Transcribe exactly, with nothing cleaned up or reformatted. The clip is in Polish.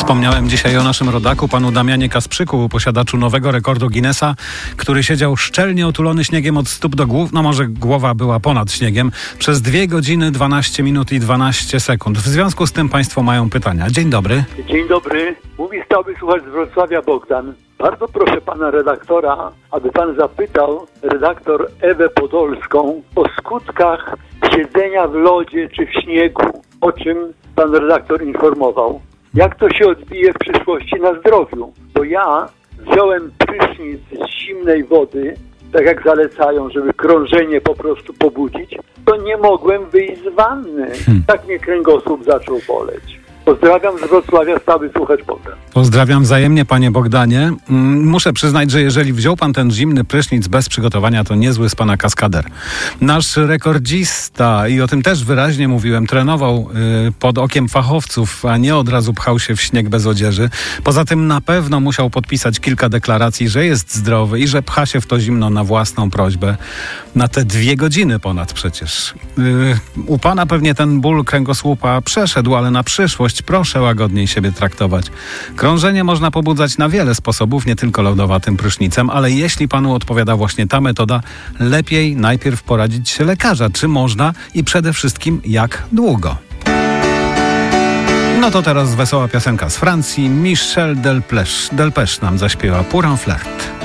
Wspomniałem dzisiaj o naszym rodaku, panu Damianie Kasprzyku, posiadaczu nowego rekordu Guinnessa, który siedział szczelnie otulony śniegiem od stóp do głów, no może głowa była ponad śniegiem, przez dwie godziny, dwanaście minut i dwanaście sekund. W związku z tym państwo mają pytania. Dzień dobry. Dzień dobry. Mówi stały słuchacz z Wrocławia Bogdan. Bardzo proszę pana redaktora, aby pan zapytał redaktor Ewę Podolską o skutkach siedzenia w lodzie czy w śniegu, o czym pan redaktor informował. Jak to się odbije w przyszłości na zdrowiu? Bo ja wziąłem prysznic z zimnej wody, tak jak zalecają, żeby krążenie po prostu pobudzić, to nie mogłem wyjść z wanny. Hmm. Tak mnie kręgosłup zaczął boleć. Pozdrawiam z Wrocławia, stały słuchacz Bogdan. Pozdrawiam wzajemnie, panie Bogdanie. Muszę przyznać, że jeżeli wziął pan ten zimny prysznic bez przygotowania, to niezły z pana kaskader. Nasz rekordzista, i o tym też wyraźnie mówiłem, trenował y, pod okiem fachowców, a nie od razu pchał się w śnieg bez odzieży. Poza tym na pewno musiał podpisać kilka deklaracji, że jest zdrowy i że pcha się w to zimno na własną prośbę. Na te dwie godziny ponad przecież. Y, u pana pewnie ten ból kręgosłupa przeszedł, ale na przyszłość proszę łagodniej siebie traktować. Krążenie można pobudzać na wiele sposobów, nie tylko lodowatym prysznicem, ale jeśli panu odpowiada właśnie ta metoda, lepiej najpierw poradzić się lekarza, czy można i przede wszystkim jak długo. No to teraz wesoła piosenka z Francji. Michel Delpech, Delpech nam zaśpiewa Pour un flirt.